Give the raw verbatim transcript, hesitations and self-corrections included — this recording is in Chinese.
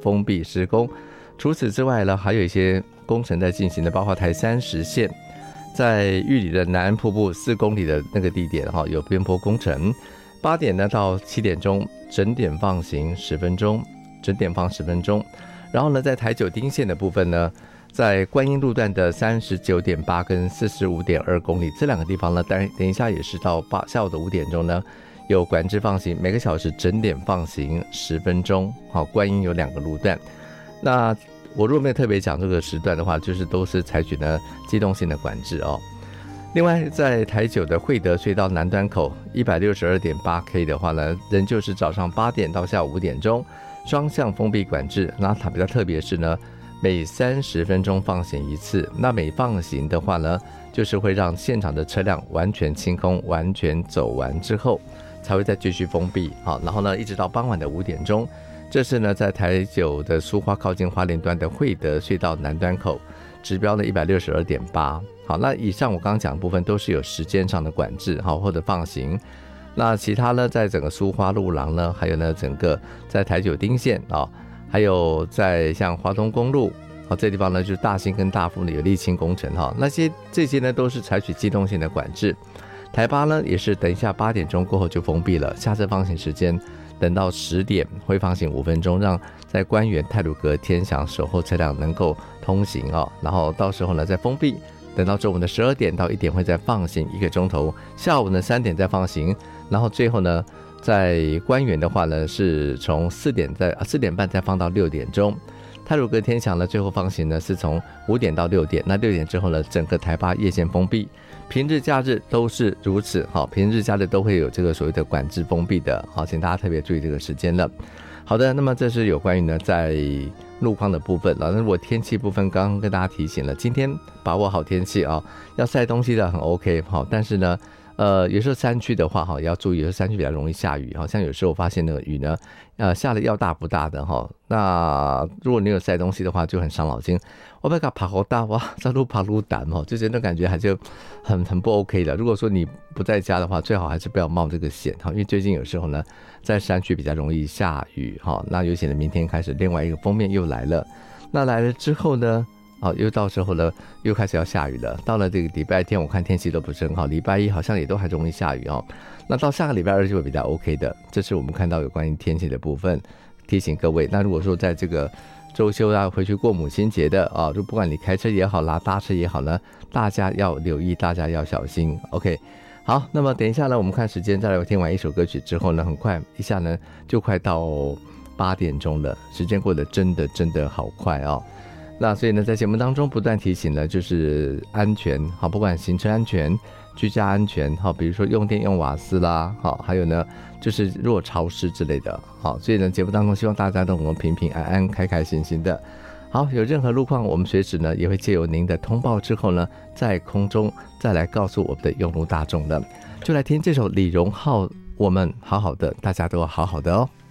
封闭施工。除此之外呢，还有一些工程在进行的，包括台三十线在玉里的南安瀑布四公里的那个地点有边坡工程，八点呢到七点钟整点放行十分钟，整点放十分钟。然后呢，在台九丁线的部分呢，在观音路段的 三十九点八 跟 四十五点二 公里这两个地方呢，等等一下也是到下午的五点钟呢，有管制放行，每个小时整点放行十分钟。好，观音有两个路段。那我如果没有特别讲这个时段的话，就是都是采取呢机动性的管制哦。另外，在台九的惠德隧道南端口 一百六十二点八 K 的话呢，仍旧是早上八点到下午五点钟双向封闭管制。那它比较特别是呢，每三十分钟放行一次。那每放行的话呢，就是会让现场的车辆完全清空，完全走完之后才会再继续封闭。好，然后呢，一直到傍晚的五点钟。这是呢，在台九的苏花靠近花莲端的惠德隧道南端口，指标呢 一百六十二点八。好，那以上我刚刚讲的部分都是有时间上的管制，好，或者放行。那其他呢，在整个苏花路廊呢，还有呢，整个在台九丁线啊，还有在像华东公路，好，这地方呢就是大兴跟大富呢有沥青工程哈，那些这些呢都是采取机动性的管制。台八呢也是等一下八点钟过后就封闭了，下车放行时间等到十点会放行五分钟，让在官园、太鲁阁、天祥守候车辆能够通行哦。然后到时候呢再封闭，等到中午的十二点到一点会再放行一个钟头，下午呢三点再放行，然后最后呢在官园的话呢是从四点再四点半再放到六点钟。太鲁阁、天祥呢最后放行呢是从五点到六点，那六点之后呢整个台八夜间封闭。平日假日都是如此，好，平日假日都会有这个所谓的管制封闭的，好，请大家特别注意这个时间了。好的，那么这是有关于呢在路况的部分了。那如果天气部分，刚刚跟大家提醒了，今天把握好天气啊，要晒东西的很 OK 好，但是呢，呃，有时候山区的话哈，要注意，有时候山区比较容易下雨，好像有时候我发现那个雨呢，呃，下的要大不大的哈。那如果你有晒东西的话，就很伤脑筋。我被它爬好大哇，这路爬路胆哦，就觉得感觉还是很很不 OK 的。如果说你不在家的话，最好还是不要冒这个险哈，因为最近有时候呢，在山区比较容易下雨哈。那尤其是明天开始，另外一个锋面又来了，那来了之后呢？好，又到时候呢，又开始要下雨了。到了这个礼拜天，我看天气都不是很好，礼拜一好像也都还容易下雨哦。那到下个礼拜二就会比较 OK 的。这是我们看到有关于天气的部分，提醒各位。那如果说在这个周休啊，回去过母亲节的啊，就不管你开车也好啦，搭车也好呢，大家要留意，大家要小心。OK， 好，那么等一下呢，我们看时间，再来听完一首歌曲之后呢，很快一下呢就快到八点钟了，时间过得真的真的好快哦。那所以呢，在节目当中不断提醒呢，就是安全，好，不管行车安全、居家安全，好，比如说用电用瓦斯啦，好，还有呢，就是如果潮湿之类的，好，所以呢，节目当中希望大家都能够平平安安、开开心心的。好，有任何路况，我们随时呢也会借由您的通报之后呢，在空中再来告诉我们的用路大众的，就来听这首李荣浩《我们好好的》，大家都好好的哦。